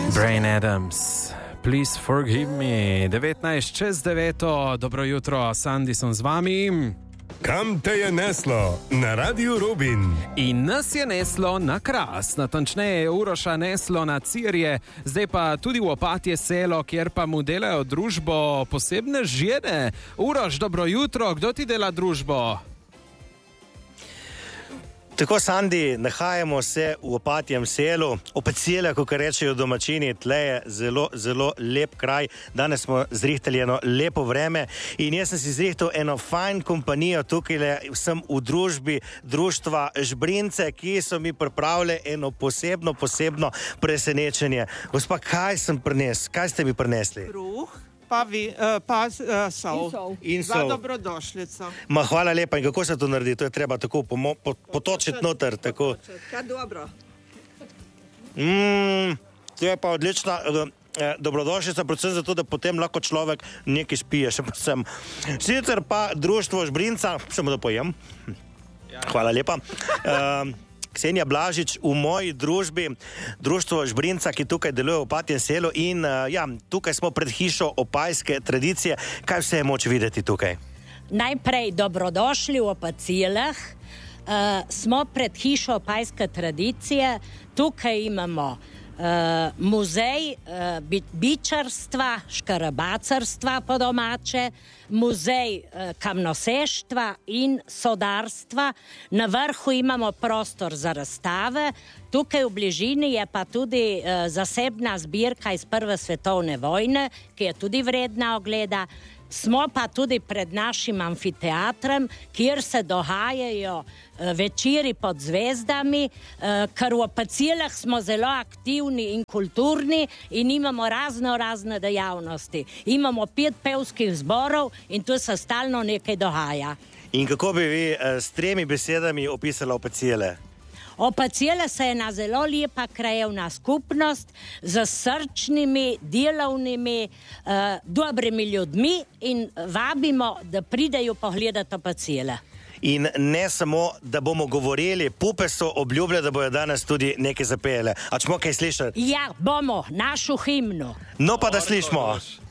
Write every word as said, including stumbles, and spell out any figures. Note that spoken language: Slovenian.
Bryan Adams, please forgive me. devetnajst čez deveto, dobro jutro, Sandi sem z vami. Kam te je neslo? Na Radiu Rubin. In nas je neslo na Kras, natančneje je Uroša neslo na Cirje, zdaj pa tudi v Opatje selo, kjer pa mu delajo družbo posebne žene. Uroš, dobro jutro, kdo ti dela družbo? Tako, Sandi, nahajamo se v Opatjem selu, Opatjele, kot rečejo domačini, tle je zelo, zelo lep kraj. Danes smo zrihtali eno lepo vreme in jaz sem si zrihtal eno fajn kompanijo tukaj, sem v družbi društva Žbrince, ki so mi pripravili eno posebno, posebno presenečenje. Gospa, kaj sem prinesel? Kaj ste mi prinesli? Kruh. Pa, vi, uh, pa uh, sol. In sol. Za dobrodošlico. Ma, hvala lepa. In kako se to naredi? To je treba tako pomo- po- potočiti noter. Tako. Kaj dobro. Mm, to je pa odlična eh, dobrodošlica, predvsem zato, da potem lahko človek nekaj spije. Še predvsem. Sicer pa društvo Žbrinca, samo da pojem. Hvala lepa. Uh, Ksenija Blažič v moji družbi, društvo Žbrinca, ki tukaj deluje v Opatjem selu in uh, ja, tukaj smo pred hišo opajske tradicije. Kaj vse je moč videti tukaj? Najprej dobrodošli v Opatjelah. Uh, smo pred hišo opajske tradicije. Tukaj imamo uh, muzej uh, bi- bičarstva, škarabacarstva po domače, muzej uh, kamnoseštva in sodarstva. Na vrhu imamo prostor za razstave. Tukaj v bližini je pa tudi uh, zasebna zbirka iz Prve svetovne vojne, ki je tudi vredna ogleda. Smo pa tudi pred našim amfiteatrom, kjer se dogajajo uh, večeri pod zvezdami, uh, ker v Opatjelah smo zelo aktivni in kulturni in imamo razno razne dejavnosti. Imamo pet pevskih zborov in tu se stalno nekaj dogaja. In kako bi vi uh, s tremi besedami opisala Opatjele? Opatjele se je ena zelo lepa krajevna skupnost z srčnimi, delovnimi, uh, dobrimi ljudmi in vabimo, da pridejo pogledati Opatjele. In ne samo, da bomo govorili, pupe so obljubile, da bojo danes tudi nekaj zapele. A čmo kaj slišati? Ja, bomo našo himno. No pa da slišimo.